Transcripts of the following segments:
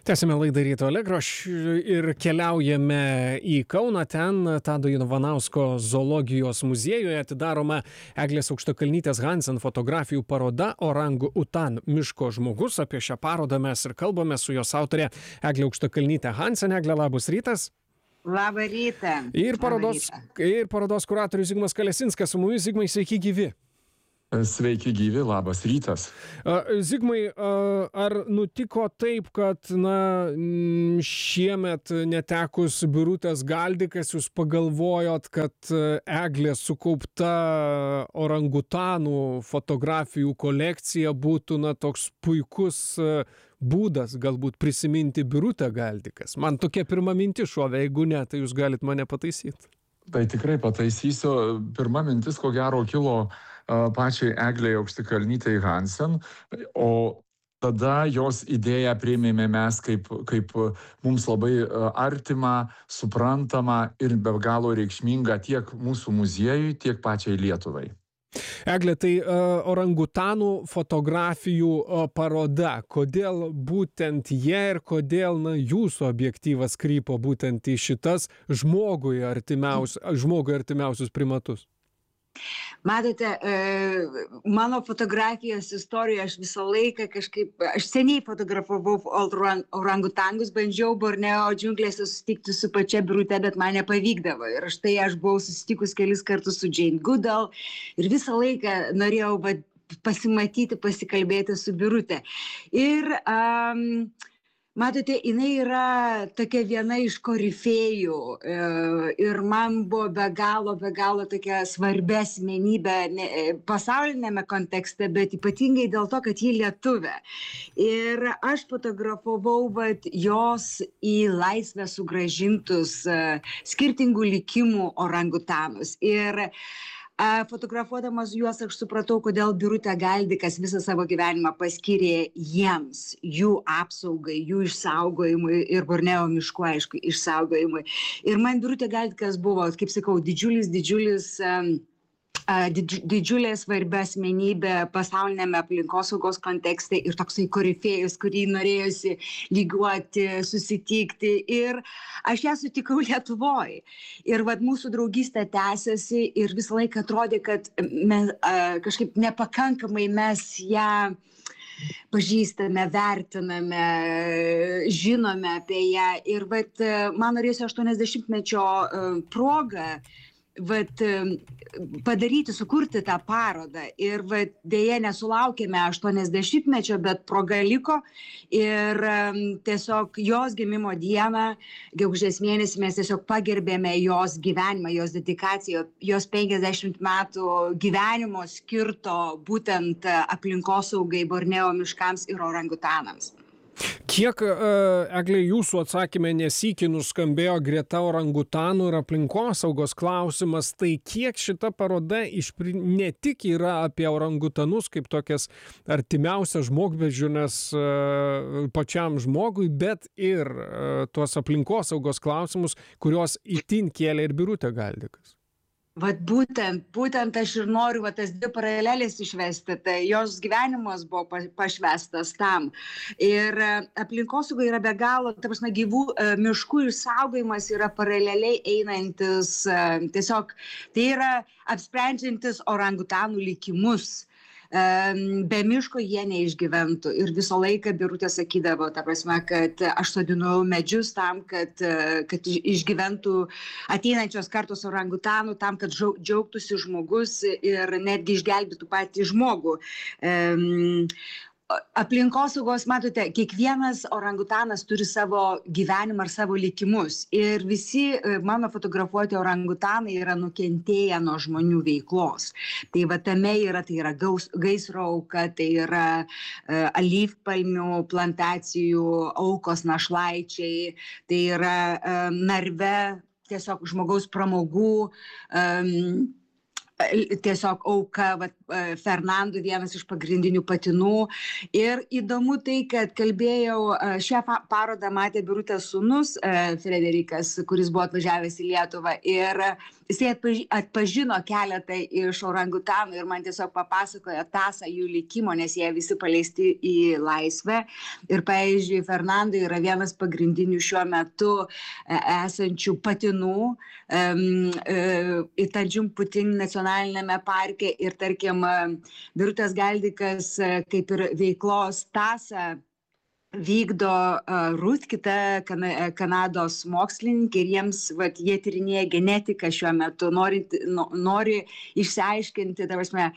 Tęsime laidą Ryto Allegro ir keliaujame į Kauną. Ten Tado Ivanausko zoologijos muziejuje atidaroma Eglės Aukštakalnytės Hansen fotografijų paroda Orangu Utan miško žmogus. Apie šią parodą mes ir kalbame su jos autorė Eglė Aukštakalnytė Hansen. Eglė, labas rytas. Labą rytą. Ir parodos kuratorius Zigmas Kalesinskas su mumis. Zigmai, sveiki gyvi. Sveiki gyvi, labas rytas. Zigmai, ar nutiko taip, kad šiemet netekus Birutės Galdikas jūs pagalvojot, kad Eglės sukaupta orangutanų fotografijų kolekcija būtų toks puikus būdas galbūt prisiminti Birutę Galdikas? Man tokia pirma mintis šovė, jeigu ne, tai jūs galit mane pataisyti. Tai tikrai pataisysiu. Pirma mintis, ko gero, kilo pačiai Eglei Aukštakalnytei Hansen, o tada jos idėją priėmėme mes kaip mums labai artimą, suprantamą ir be galo reikšmingą tiek mūsų muziejui, tiek pačiai Lietuvai. Eglė, tai orangutanų fotografijų paroda. Kodėl būtent jie ir kodėl jūsų objektyvas krypo būtent į šitas žmogui artimiausius primatus? Matote, mano fotografijos istorijoje aš visą laiką aš seniai fotografavau orangutangus, bandžiau Borneo džiunglėse susitikti su pačia Birute, bet man nepavykdavo. Ir štai aš buvau susitikus kelis kartus su Jane Goodall ir visą laiką norėjau pasimatyti, pasikalbėti su Birute. Ir matote, jinai yra tokia viena iš korifėjų ir man buvo be galo tokia svarbi asmenybė pasaulinėme kontekste, bet ypatingai dėl to, kad ji lietuvė. Ir aš fotografavau jos į laisvę sugrąžintus skirtingų likimų orangutanus. Ir fotografuodamas juos aš supratau, kodėl Birutė Galdikas visą savo gyvenimą paskyrė jiems, jų apsaugai, jų išsaugojimui ir Borneo miškų, aišku, išsaugojimui. Ir man Birutė Galdikas buvo, kaip sakau, didžiulė svarbi asmenybė pasaulinėme aplinkosaugos kontekste ir toksai korifėjus, kurį norėjosi lygiuoti, susitikti. Ir aš ją sutikau Lietuvoj. Ir mūsų draugystė tęsiasi ir visą laiką atrodė, kad kažkaip nepakankamai mes ją pažįstame, vertiname, žinome apie ją. Ir man norėjosi 80-mečio progą padaryti, sukurti tą parodą. Ir dėja nesulaukėme 80-mečio, bet proga liko. Ir tiesiog jos gimimo dieną, gegužės mėnesį, mes tiesiog pagerbėme jos gyvenimą, jos dedikaciją, jos 50 metų gyvenimo skirto būtent aplinkosaugai, Borneo miškams ir orangutanams. Kiek, Eglė, jūsų atsakymė nesykį nuskambėjo greta orangutanų ir aplinkosaugos klausimas, tai kiek šita paroda ne tik yra apie orangutanus kaip tokias artimiausias žmogbeždžiones pačiam žmogui, bet ir tuos aplinkosaugos klausimus, kurios itin kėlė ir Birutė Galdikas. Būtent aš ir noriu tas dvi paralelės išvesti, tai jos gyvenimas buvo pašvestas tam. Ir aplinkosauga yra be galo, gyvų miškų išsaugojimas yra paraleliai einantis, tiesiog tai yra apsprendžiantis orangutanų likimus. Be miško jie neišgyventų. Ir visą laiką Birutė sakydavo, kad aš sodinu medžius tam, kad išgyventų ateinančios kartos orangutanų, tam, kad džiaugtųsi žmogus ir netgi išgelbėtų patį žmogų. Aplinkosaugos, matote, kiekvienas orangutanas turi savo gyvenimą ar savo likimus. Ir visi mano fotografuoti orangutanai yra nukentėję nuo žmonių veiklos. Tai tame yra, gaisro auka, tai yra alyvpalmių plantacijų aukos, našlaičiai, tai yra narve tiesiog žmogaus pramogų, tiesiog auka, Fernando, vienas iš pagrindinių patinų. Ir įdomu tai, kad kalbėjau, šią parodą matė Birutės sūnus Frederikas, kuris buvo atvažiavęs į Lietuvą. Ir jisai atpažino keletą iš orangutanų ir man tiesiog papasakojo tąsą jų likimo, nes jie visi paleisti į laisvę. Ir, pavyzdžiui, Fernando yra vienas pagrindinių šiuo metu esančių patinų Itadžumputin nacionalinėme parke. Ir, tarkim, Birutės Galdikas kaip ir veiklos tąsą vykdo Ruth, kita Kanados mokslininkė, ir jiems, jie tyrinėja genetiką šiuo metu, nori išsiaiškinti, ta prasme,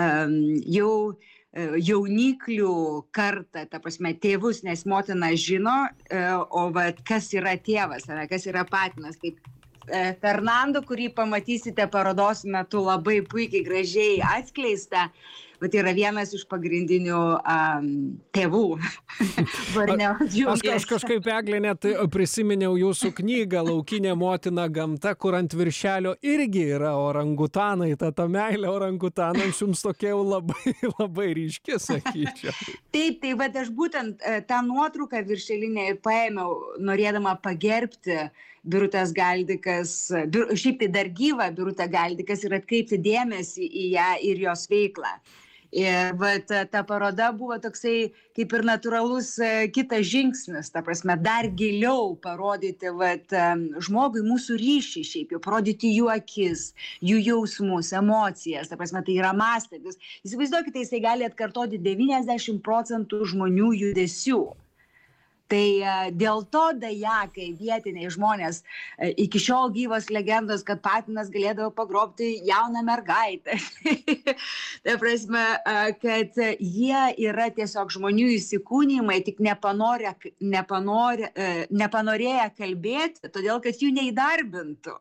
jauniklių kartą, ta prasme, tėvus, nes motina žino, o kas yra tėvas, kas yra patinas. Kaip Fernando, kurį pamatysite parodos metu labai puikiai gražiai atskleista, bet yra vienas iš pagrindinių tėvų. Aš kažkaip, Eglė, net prisiminiau jūsų knygą Laukinė motina gamta, kur ant viršelio irgi yra orangutanai. Ta meilė orangutanams jums tokia jau labai ryški, sakyčiau. Taip, bet aš būtent tą nuotrauką viršelinę ir paėmiau, norėdama pagerbti Birutės Galdikas, šiaip tai dar gyva Birutė Galdikas, ir atkreipti dėmesį į ją ir jos veiklą. Ir ta paroda buvo toksai kaip ir natūralus kitas žingsnis, ta prasme, dar giliau parodyti žmogui mūsų ryšį, šiaip jau parodyti jų akis, jų jausmus, emocijas, ta prasme, tai yra mąstantis. Įsivaizduokite, jisai gali atkartoti 90% žmonių judesių. Tai dėl to dajakai vietiniai žmonės, iki šiol gyvos legendos, kad patinas galėdavo pagrobti jauną mergaitę. Tai prasme, kad jie yra tiesiog žmonių įsikūnymai, tik nepanorėję kalbėti, todėl kad jų neįdarbintų.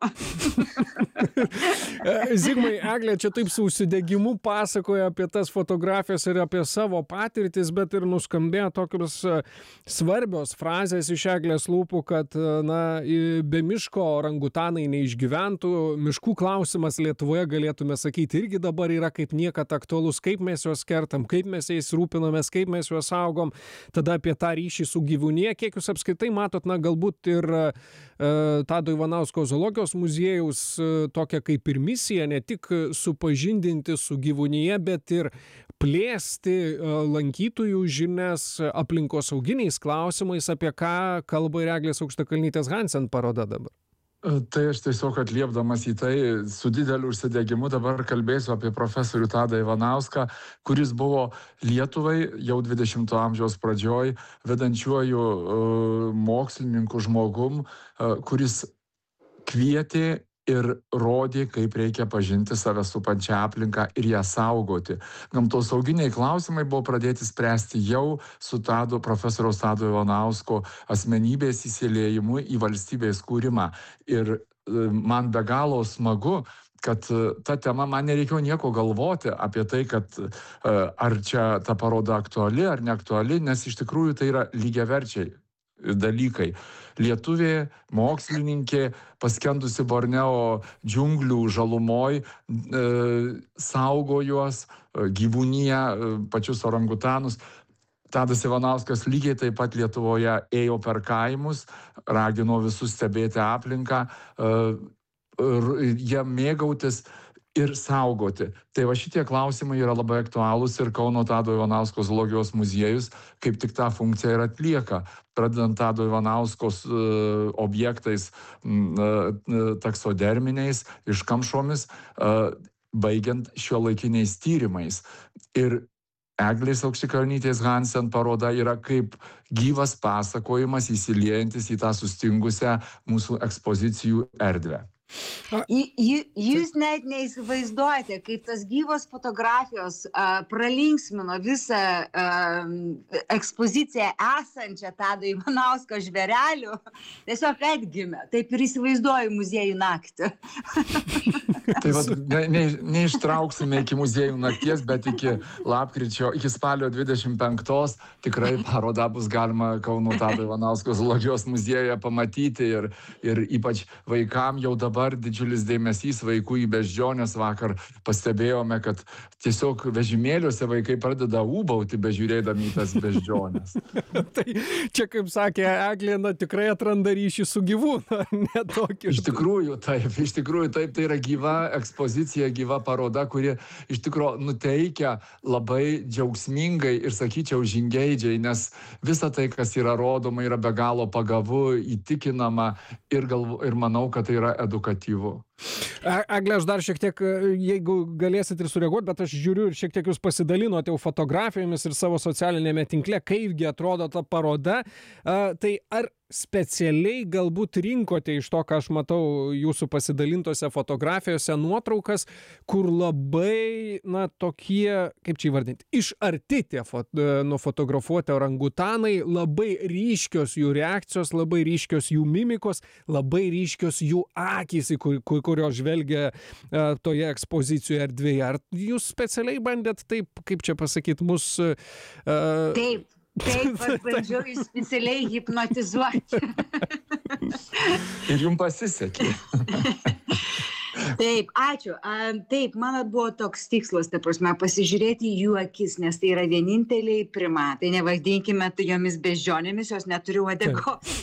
Zigmai, Eglė čia taip su užsidegimu pasakoja apie tas fotografijas ir apie savo patirtis, bet ir nuskambėjo tokios svarbios frazės iš Eglės lūpų, kad be miško orangutanai neišgyventų. Miškų klausimas Lietuvoje, galėtume sakyti, irgi dabar yra kaip niekad aktualus, kaip mes juos kertam, kaip mes jais rūpinamės, kaip mes juos saugom, tada apie tą ryšį su gyvūnija. Kiek jūs apskritai matot, galbūt ir Tado Ivanausko zoologijos muziejaus tokia kaip ir misija, ne tik supažindinti su gyvūnija, bet ir plėsti lankytojų žinias aplinkosauginiais klausimais, apie ką kalba ir Eglės Aukštakalnytės Hansen paroda dabar. Tai aš tiesiog atliepdamas į tai su dideliu užsidegimu dabar kalbėsiu apie profesorių Tadą Ivanauską, kuris buvo Lietuvai jau 20-ojo amžiaus pradžioj vedančiuoju mokslininku žmogum, kuris kvietė ir rodė, kaip reikia pažinti save supančią aplinką ir ją saugoti. Gamtosauginiai klausimai buvo pradėti spręsti jau su profesoriaus Tado Ivanausko asmenybės įsiliejimu į valstybės kūrimą. Ir man be galo smagu, kad ta tema, man nereikėjo nieko galvoti apie tai, kad ar čia ta paroda aktuali ar neaktuali, nes iš tikrųjų tai yra lygiaverčiai dalykai. Lietuvė, mokslininkė, paskendusi Borneo džiunglių žalumoj, saugo juos, gyvūniją, pačius orangutanus. Tadas Ivanauskas lygiai taip pat Lietuvoje ėjo per kaimus, ragino visus stebėti aplinką, jie mėgautis ir saugoti. Tai va šitie klausimai yra labai aktualūs ir Kauno Tado Ivanausko zoologijos muziejus kaip tik tą funkciją ir atlieka. Pradedant Tado Ivanauskos objektais taksoderminiais, iškamšomis, baigiant šiuolaikiniais tyrimais. Ir Eglės Aukštikalnytės Hansen paroda yra kaip gyvas pasakojimas įsiliejantis į tą sustingusią mūsų ekspozicijų erdvę. Jūs net neįsivaizduojate, kaip tas gyvos fotografijos pralinksmino visą ekspoziciją esančią Tado Ivanausko žvėrelių, tiesiog atgimė. Taip ir įsivaizduoju muziejų naktį. Tai neištrauksime iki muziejų nakties, bet iki spalio 25 tikrai parodą bus galima Kauno Tado Ivanausko zoologijos muziejuje pamatyti ir ypač vaikam jau dabar dabar didžiulis dėmesys vaikų į beždžionės. Vakar pastebėjome, kad tiesiog vežimėliuose vaikai pradeda ūbauti bežiūrėdami į tas beždžionės. Tai čia, kaip sakė Eglė, tikrai atranda ryšį su gyvūnu, ne tokį. Iš tikrųjų taip, tai yra gyva ekspozicija, gyva paroda, kuri iš tikrųjų nuteikia labai džiaugsmingai ir, sakyčiau, žingeidžiai, nes visa tai, kas yra rodoma, yra be galo pagavu, įtikinama ir manau, kad tai yra edukatyvu. Egle, aš dar šiek tiek, jeigu galėsit ir sureaguoti, bet aš žiūriu ir šiek tiek jūs pasidalinote jau fotografijomis ir savo socialinėme tinkle, kaipgi atrodo ta paroda. Tai ar specialiai galbūt rinkote iš to, ką aš matau jūsų pasidalintose fotografijose, nuotraukas, kur labai, tokie, kaip čia įvardinti, iš arti tie nufotografuoti orangutanai, labai ryškios jų reakcijos, labai ryškios jų mimikos, labai ryškios jų akys, kurios žvelgia toje ekspozicijoje erdvėje. Ar jūs specialiai bandėt taip, kaip čia pasakyti, mus... Taip, aš bandžiau jūs specialiai hipnotizuoti. Ir jums pasisekė. Taip, ačiū. Taip, mano buvo toks tikslas, pasižiūrėti jų akis, nes tai yra vieninteliai primatai. Nevadinkime jomis beždžionėmis, jos neturi uodegos.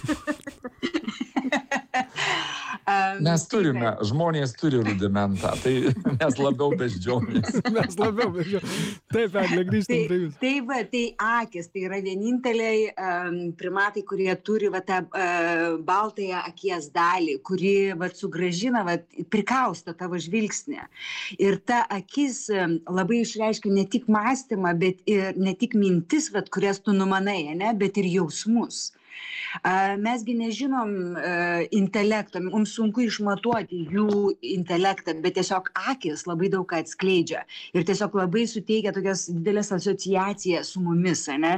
Mes turime, žmonės turi rudimentą, tai mes labiau beždžionės. Taip, Egle, grįžtam prie jūs. Tai akis, tai yra vieninteliai primatai, kurie turi tą baltąją akies dalį, kuri sugrąžina, prikausto tavo žvilgsnį. Ir ta akis labai išreiškia ne tik mąstymą, bet ir ne tik mintis, kurias tu numanai, bet ir jausmus. Mesgi nežinom intelekto, mums sunku išmatuoti jų intelektą, bet tiesiog akis labai daug ką atskleidžia ir tiesiog labai suteikia tokias didelės asociacijas su mumis, ne?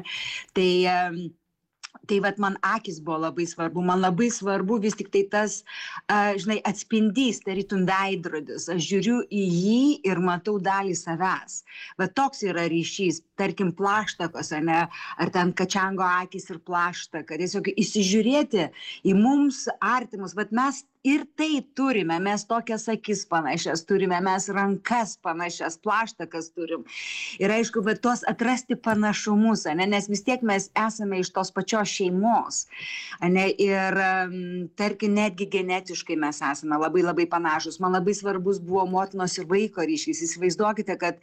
Tai man akis buvo labai svarbu, man labai svarbu vis tik tai tas, atspindys, tarytum veidrodis, aš žiūriu į jį ir matau dalį savęs. Toks yra ryšys, tarkim plaštakos, ar ten kačango akis ir plaštaka, tiesiog įsižiūrėti į mums artimus, mes ir tai turime, mes tokias akis panašias turime, mes rankas panašias, plaštakas turim. Ir aišku, tuos atrasti panašumus, nes vis tiek mes esame iš tos pačios šeimos. Ir tarkim, netgi genetiškai mes esame labai labai panašus. Man labai svarbus buvo motinos ir vaiko ryšys. Įsivaizduokite, kad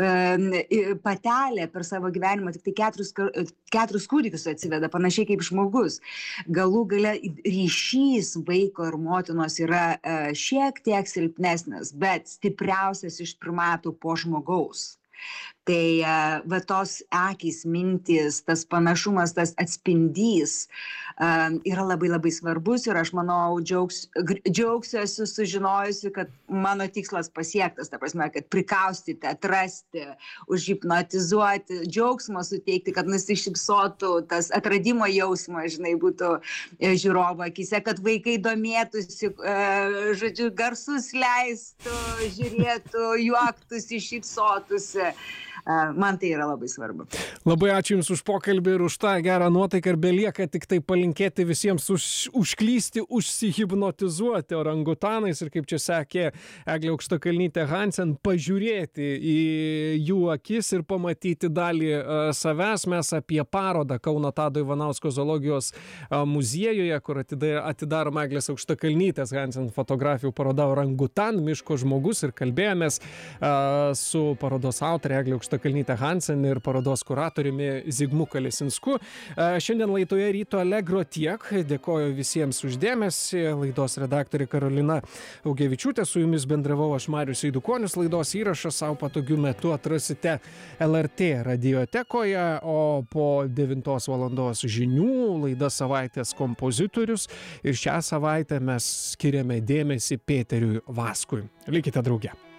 patelė per savo gyvenimą tik tai 4 kūdikius atsiveda, panašiai kaip žmogus. Galų gale ryšys vaiko ir motinos yra šiek tiek silpnesnis, bet stipriausias iš primatų po žmogaus. Tai tos akys, mintys, tas panašumas, tas atspindys yra labai labai svarbus ir aš manau džiaugsiuosi sužinojusi, kad mano tikslas pasiektas, ta prasme, kad prikaustyti, atrasti, užhipnotizuoti, džiaugsmą suteikti, kad nusišypsotų, tas atradimo jausmas, būtų žiūrovo akyse, kad vaikai domėtųsi, garsus leistų, žiūrėtų, juoktųsi, šypsotųsi. Man tai yra labai svarbu. Labai ačiū Jums už pokalbį ir už tą gerą nuotaiką ir belieka tik tai palinkėti visiems užklysti, užsihipnotizuoti orangutanais ir kaip čia sakė Eglė Aukštakalnytė Hansen, pažiūrėti į jų akis ir pamatyti dalį savęs. Mes apie parodą Kauno Tado Ivanausko zoologijos muziejuje, kur atidaroma Eglės Aukštakalnytės Hansen fotografijų paroda Orangutan, miško žmogus ir kalbėjomės su parodos autorė Eglė Aukštakalnytė Hansen ir parodos kuratoriumi Zigmu Kalesinsku. Šiandien laidoje Ryto Allegro tiek. Dėkoju visiems už dėmesį. Laidos redaktorė Karolina Augevičiūtė, su jumis bendravau aš Marius Eidukonis. Laidos įrašą savo patogiu metu atrasite LRT radiotekoje, o po 9 valandos žinių laida Savaitės kompozitorius ir šią savaitę mes skiriame dėmesį Peteriui Vaskui. Likite drauge.